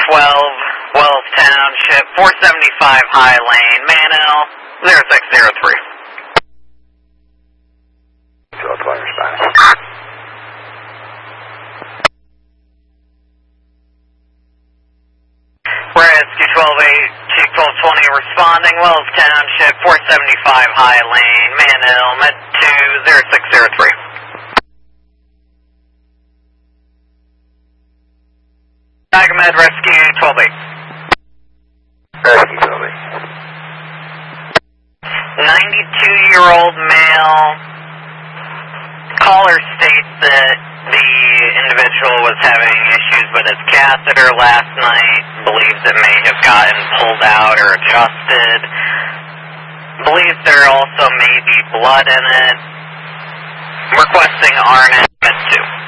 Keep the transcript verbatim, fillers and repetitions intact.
twelve, Wells Township, four seventy-five High Lane, Manil, zero six zero three. twelve twenty responding. Rescue twelve eight, Chief twelve twenty responding, Wells Township, four seventy-five High Lane, Manil, Med two, zero six zero three. Med Rescue twelve eight. Rescue twelve eight. ninety-two-year-old male. Caller states that the individual was having issues with his catheter last night. Believes it may have gotten pulled out or adjusted. Believes there also may be blood in it. Requesting R N A Med two.